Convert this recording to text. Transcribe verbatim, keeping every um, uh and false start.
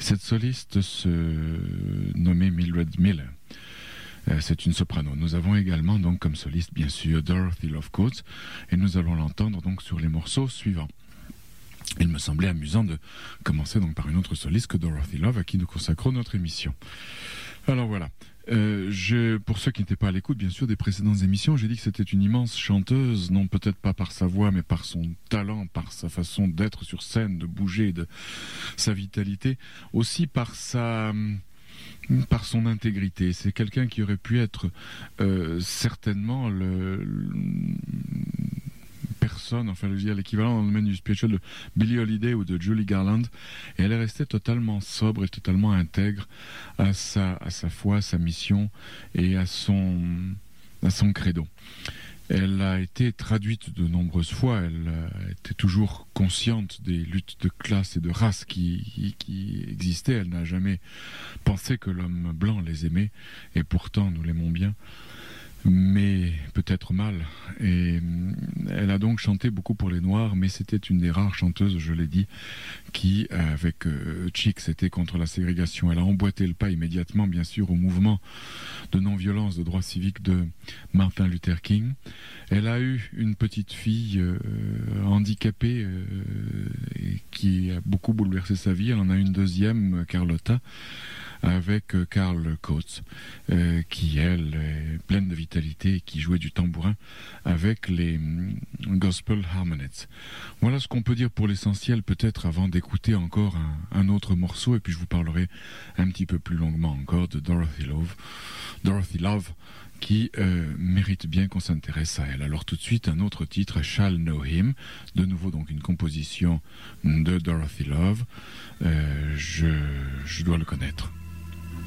Cette soliste se nommait Mildred Miller. C'est une soprano. Nous avons également donc comme soliste bien sûr Dorothy Love Coates et nous allons l'entendre donc sur les morceaux suivants. Il me semblait amusant de commencer donc par une autre soliste que Dorothy Love à qui nous consacrons notre émission. Alors voilà. Euh, je, pour ceux qui n'étaient pas à l'écoute, bien sûr, des précédentes émissions, j'ai dit que c'était une immense chanteuse, non peut-être pas par sa voix, mais par son talent, par sa façon d'être sur scène, de bouger, de sa vitalité, aussi par sa, par son intégrité. C'est quelqu'un qui aurait pu être euh, certainement le, le personne, enfin je veux dire l'équivalent dans le domaine du spirituel de Billie Holiday ou de Julie Garland, et elle est restée totalement sobre et totalement intègre à sa, à sa foi, à sa mission et à son, à son credo. Elle a été traduite de nombreuses fois, elle était toujours consciente des luttes de classe et de race qui, qui existaient, elle n'a jamais pensé que l'homme blanc les aimait, et pourtant nous l'aimons bien. Mais peut-être mal. Et elle a donc chanté beaucoup pour les Noirs, mais c'était une des rares chanteuses, je l'ai dit, qui, avec euh, Chick, c'était contre la ségrégation. Elle a emboîté le pas immédiatement, bien sûr, au mouvement de non-violence, de droits civiques de Martin Luther King. Elle a eu une petite fille euh, handicapée euh, qui a beaucoup bouleversé sa vie. Elle en a une deuxième, Carlotta, avec euh, Carl Coates, euh, qui, elle, est pleine de vitalité et qui jouait du tambourin avec les mm, Gospel Harmonettes. Voilà ce qu'on peut dire pour l'essentiel, peut-être avant d'écouter encore un, un autre morceau, et puis je vous parlerai un petit peu plus longuement encore de Dorothy Love, Dorothy Love, qui euh, mérite bien qu'on s'intéresse à elle. Alors tout de suite, un autre titre, Shall Know Him, de nouveau donc une composition de Dorothy Love, euh, je, je dois le connaître.